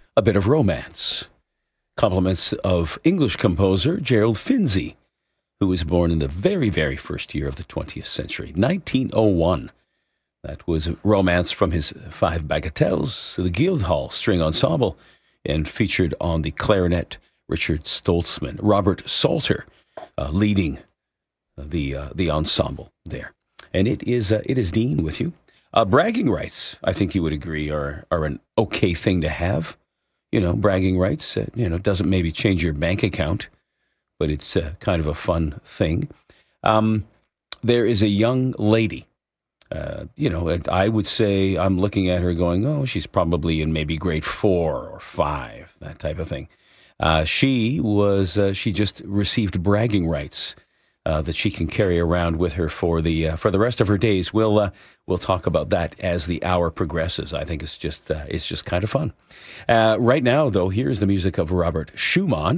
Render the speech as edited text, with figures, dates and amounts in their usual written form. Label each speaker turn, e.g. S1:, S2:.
S1: a bit of romance. Compliments of English composer Gerald Finzi, who was born in the very, very first year of the 20th century, 1901. That was romance from his Five Bagatelles, the Guildhall String Ensemble, and featured on the clarinet Richard Stoltzman. Robert Salter leading the ensemble there. And it is Dean with you. Bragging rights, I think you would agree, are an okay thing to have. You know, bragging rights, doesn't maybe change your bank account, but it's kind of a fun thing. There is a young lady, I would say I'm looking at her going, oh, she's probably in maybe grade 4 or 5, that type of thing. She just received bragging rights that she can carry around with her for the rest of her days. We'll talk about that as the hour progresses. I think it's just kind of fun. Right now, though, here's the music of Robert Schumann.